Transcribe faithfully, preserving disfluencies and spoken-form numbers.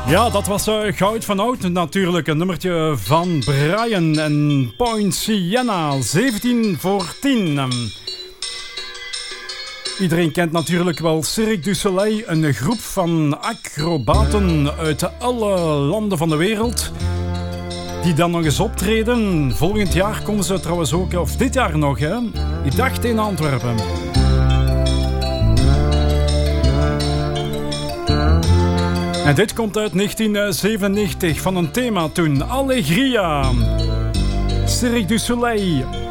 Ja, dat was uh, Goud van Oud natuurlijk. Een nummertje van Brian en Point Sienna. zeventien voor tien. Iedereen kent natuurlijk wel Cirque du Soleil. Een groep van acrobaten uit alle landen van de wereld. Die dan nog eens optreden. Volgend jaar komen ze trouwens ook, of dit jaar nog, hè. Ik dacht in Antwerpen. En dit komt uit negentien zevenennegentig van een thema toen. Allegria. Cirque du Soleil.